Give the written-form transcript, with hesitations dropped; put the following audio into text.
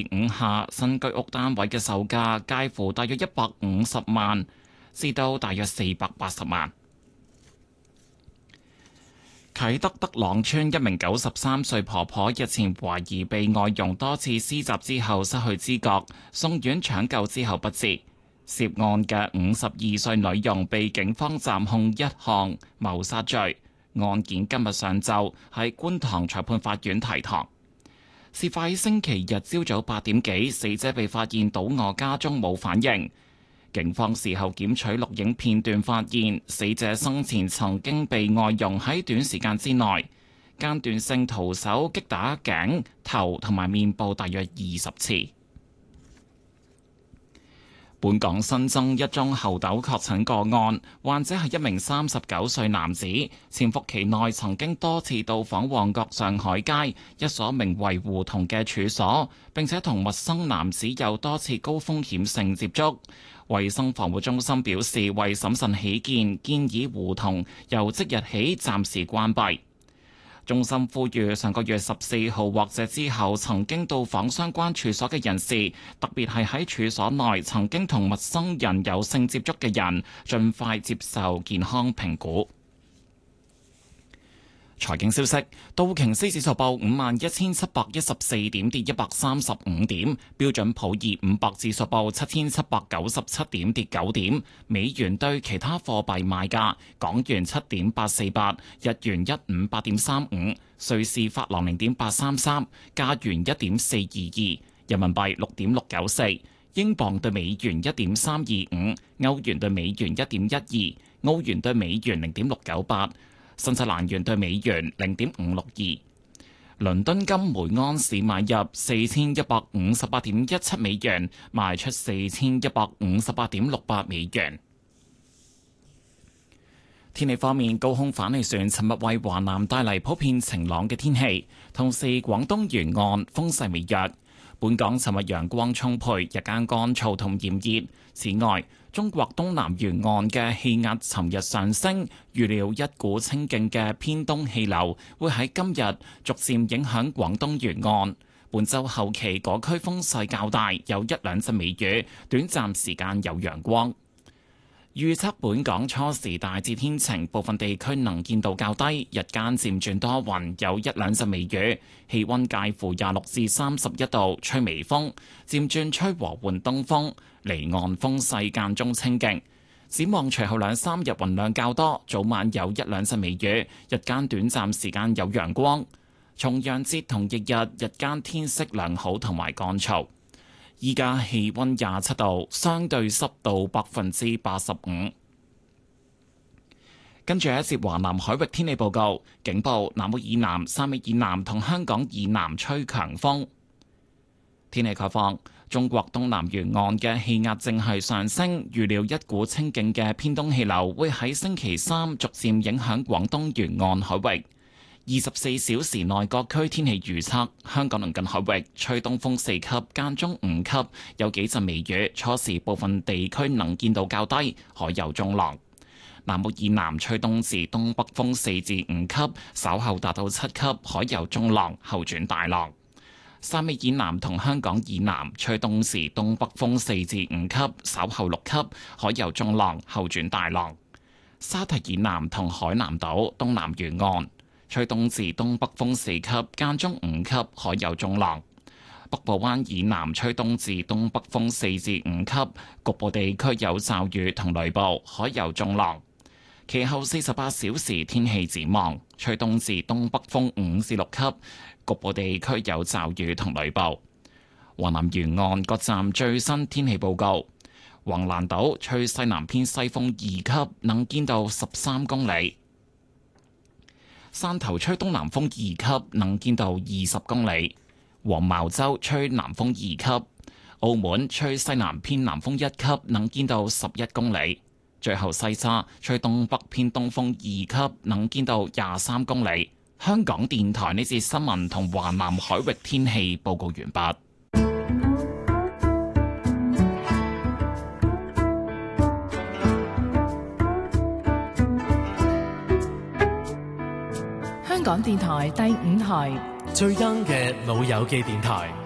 5下新居屋單位嘅售價介乎大約150萬至到大約480萬。啟德德朗村一名93歲婆婆日前懷疑被外傭多次施襲之後失去知覺，送院搶救之後不治。涉案嘅52歲女傭被警方暫控一項謀殺罪，案件今日上晝喺觀塘裁判法院提堂。事發喺星期日朝早8點幾，死者被發現倒卧家中冇反應。警方事後檢取錄影片段，發現死者生前曾經被外傭喺短時間之內間斷性徒手擊打頸、頭同埋面部大約20次。本港新增一宗猴痘確診個案，患者係一名39歲男子，潛伏期內曾經多次到訪旺角上海街一所名為胡同嘅處所，並且同陌生男子有多次高風險性接觸。衛生防護中心表示，為審慎起見，建議胡同由即日起暫時關閉。中心呼籲上個月14號或者之後曾經到訪相關處所嘅人士，特別係喺處所內曾經同陌生人有性接觸嘅人，盡快接受健康評估。財經消息，道瓊斯指數報51,714點，跌135點；標準普爾500指數報7,797點，跌9點。美元對其他貨幣賣價：港元7.848，日元158.35，瑞士法郎0.833，加元1.422，人民幣6.694，英鎊對美元1.325，歐元對美元1.12，澳元對美元0.698。新西蘭元對美元0.562，倫敦金每安士買入4158.17美元，賣出4158.68美元。天氣方面，高空反氣旋尋日為華南帶嚟普遍晴朗嘅天氣，同時廣東沿岸風勢微弱。本港尋日陽光充沛，日間乾燥同炎熱。此外，中國東南沿岸嘅氣壓尋日上升，預料一股清勁嘅偏東氣流會喺今日逐漸影響廣東沿岸。本週後期嗰區風勢較大，有一兩陣微雨，短暫時間有陽光。預測本港初時大致天晴，部分地區能見度較低，日間漸轉多雲，有一兩陣微雨，氣溫介乎26至31度，吹微風，漸轉吹和緩東風，離岸風勢間中清勁。展望隨後兩三日雲量較多，早晚有一兩陣微雨，日間短暫時間有陽光。重陽節同翌日日間天色良好同埋乾燥。依家氣溫27度，相對濕度85%。跟住一節華南海域天氣報告，警報：南澳以南、汕尾以南同香港以南吹強風。天氣概況：中國東南沿岸嘅氣壓正係上升，預料一股清勁嘅偏東氣流會喺星期三逐漸影響廣東沿岸海域。24小時內各區天氣預測：香港鄰近海域吹東風4級，間中5級，有幾陣微雨，初時部分地區能見度較低，海有中浪。南澳以南吹東至東北風4至5級，稍後達到7級，海有中浪，後轉大浪。汕尾以南同香港以南吹東至東北風4至5級，稍後6級，海有中浪，後轉大浪。沙堤以南同海南島東南沿岸吹東至東北風4級，間中5級，海有中浪。北部灣以南吹東至東北風4至5級，局部地區有驟雨同雷暴，海有中浪。其後48小時天氣展望，吹東至東北風5至6級，局部地區有驟雨同雷暴。華南沿岸各站最新天氣報告：橫瀾島吹西南偏西風2級，能見度13公里。汕頭吹東南風2級，能見度20公里；黃茅洲吹南風2級；澳門吹西南偏南風1級，能見度11公里。最後西沙吹東北偏東風2級，能見度23公里。香港電台呢節新聞同華南海域天氣報告完畢。 香港電台第5台最 young 嘅老友記電台，